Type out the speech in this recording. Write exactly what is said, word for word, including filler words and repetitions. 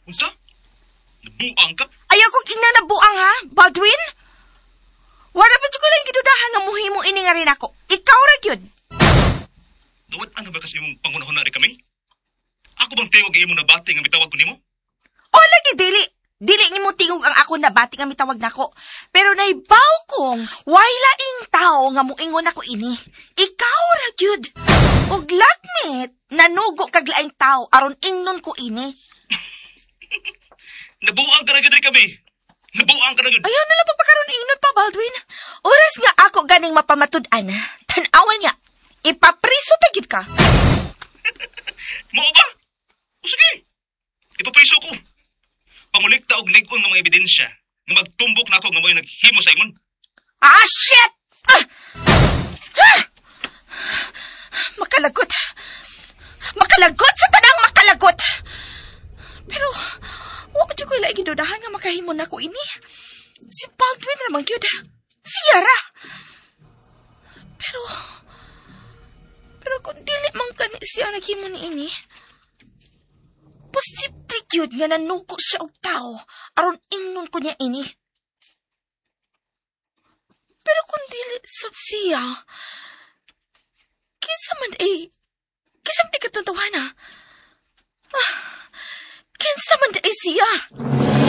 Unsa? Nabuang ka? Ayaw ko kinanabuang ha, Baldwin? Wala pa ko lang gidudahan nga muhimo ini nga rin ako. Ikaw ra gyud. Dawat ano ba kasi mong pangunahon na rin kami? Ako bang tiwag ay mo na bati nga mitawag ko nimo? O lagi dili. Dili ni mo tingog ang ako na bati nga mitawag nako. Pero naibaw kong way laing tao nga muingon ako ini. Ikaw ra gyud. Og lakmit, nanugo kag laing tao aron ingnon ko ini. Nabuang ka na gud kami. Nabuang ka na gud. Ayaw na lang pagpakaroon ingnon pa, Baldwin. Oras nga ako ganing mapamatud-an. Tan-awan nga. Ipapriso tagid ka. Mao ba? O sige. Ipapriso ko. Pamulikta og lig-on nga mga ebidensya nga magtumbok nako nga mo'y naghimo sa ingon. Ah, shit! Ah! Ah! Makalagot. Makalagot sa tanang makalagot. Pero, wa pa ko ilagi dudahan nga makahimo na ko ini. Si Baldwin naman yun. Siya ra. Pero, pero kung dili man kani siya naghimo ni ini, posible yun nga nanuko siya og tao aron ingnon ko niya ini. Pero kung dili sab siya, kinsa man ay, kinsa man ay katuntuhan ha? Ah, kinsa man ay siya?